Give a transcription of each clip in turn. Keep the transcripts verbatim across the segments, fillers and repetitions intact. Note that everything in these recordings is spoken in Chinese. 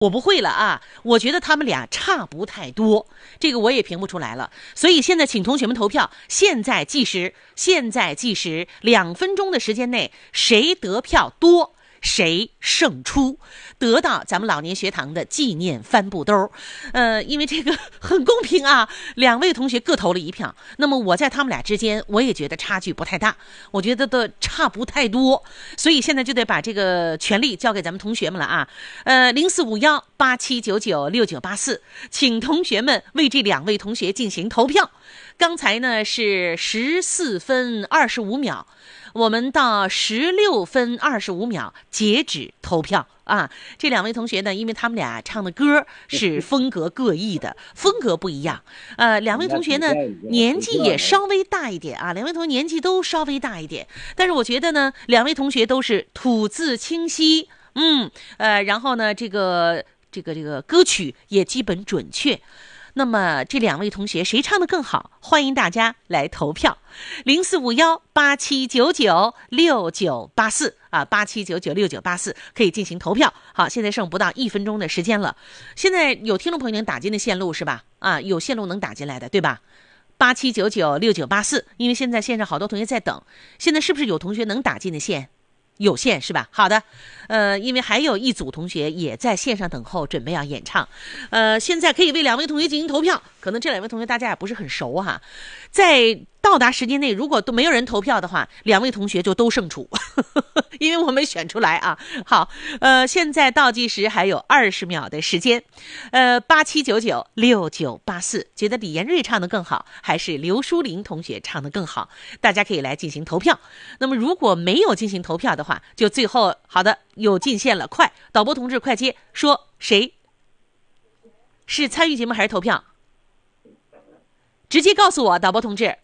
我不会了啊，我觉得他们俩差不太多，这个我也评不出来了。所以现在请同学们投票，现在计时，现在计时，两分钟的时间内，谁得票多，谁胜出，得到咱们老年学堂的纪念帆布兜。呃，因为这个很公平啊，两位同学各投了一票，那么我在他们俩之间，我也觉得差距不太大，我觉得的差不太多，所以现在就得把这个权利交给咱们同学们了啊。呃，零四五幺八七九九六九八四，请同学们为这两位同学进行投票。刚才呢是十四分二十五秒。我们到十六分二十五秒截止投票啊！这两位同学呢，因为他们俩唱的歌是风格各异的，风格不一样。呃，两位同学呢年纪也稍微大一点啊，两位同学年纪都稍微大一点，但是我觉得呢，两位同学都是吐字清晰，嗯，呃，然后呢，这个这个这个歌曲也基本准确。那么这两位同学谁唱得更好？欢迎大家来投票，零四五幺八七九九六九八四啊，八七九九六九八四可以进行投票。好，现在剩不到一分钟的时间了。现在有听众朋友能打进的线路是吧？啊，有线路能打进来的对吧？八七九九六九八四，因为现在线上好多同学在等，现在是不是有同学能打进的线？有限是吧？好的，呃，因为还有一组同学也在线上等候，准备要演唱，呃，现在可以为两位同学进行投票。可能这两位同学大家也不是很熟哈，在到达时间内，如果都没有人投票的话，两位同学就都胜出，因为我没选出来啊。好，呃，现在倒计时还有二十秒的时间，呃，八七九九六九八四，觉得李延瑞唱得更好，还是刘淑玲同学唱得更好？大家可以来进行投票。那么如果没有进行投票的话，就最后好的有进线了，快，导播同志快接，说谁是参与节目还是投票？直接告诉我，导播同志。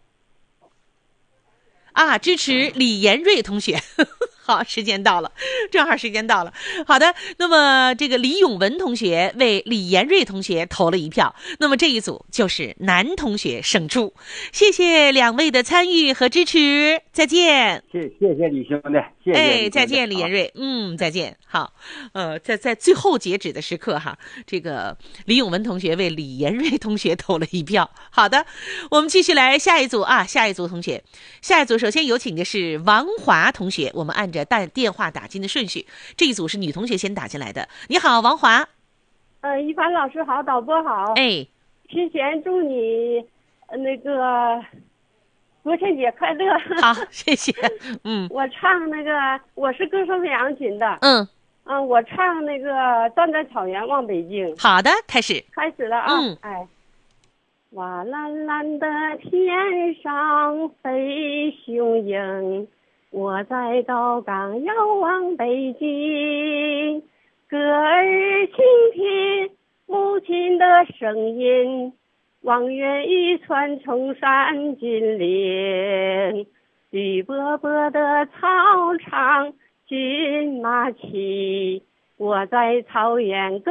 啊，支持李延瑞同学。好，时间到了，正好时间到了。好的，那么这个李永文同学为李延瑞同学投了一票，那么这一组就是男同学胜出。谢谢两位的参与和支持，再见。 谢谢谢李兄弟，谢谢。 哎，再见，李延瑞。嗯，再见。好，呃，在在最后截止的时刻哈，这个李永文同学为李延瑞同学投了一票。好的，我们继续来下一组啊，下一组同学，下一组首先有请的是王华同学，我们按着打电话打进的顺序，这一组是女同学先打进来的。你好，王华。 呃，一凡老师好，导播好。 哎， 提前祝你呃那个国庆节快乐。 好，谢谢。嗯， 我唱那个我是歌手培养群的。 嗯嗯，我唱那个站在草原望北京。 好的，开始。 开始了啊。 嗯， 哎，瓦蓝蓝的天上飞雄鹰，我在高岗遥望北京，歌儿倾听母亲的声音，望眼欲穿崇山峻岭，绿波波的草场骏马骑，我在草原